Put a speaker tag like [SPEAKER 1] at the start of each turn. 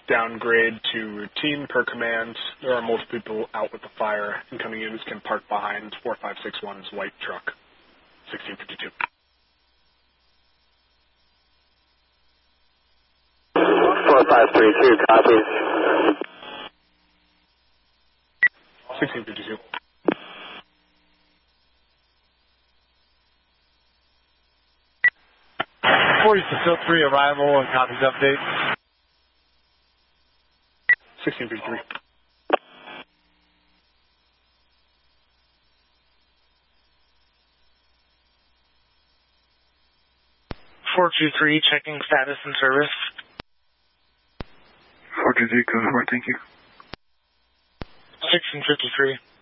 [SPEAKER 1] downgrade to routine per command. There are multiple people out with the fire. Incoming units can park behind 4561's white truck. 1652.
[SPEAKER 2] 4532, copy.
[SPEAKER 1] 1652.
[SPEAKER 3] Still 3 arrival and copies update.
[SPEAKER 1] 1653.
[SPEAKER 4] 423, checking status and service.
[SPEAKER 5] 423, go ahead, thank you.
[SPEAKER 4] 1653.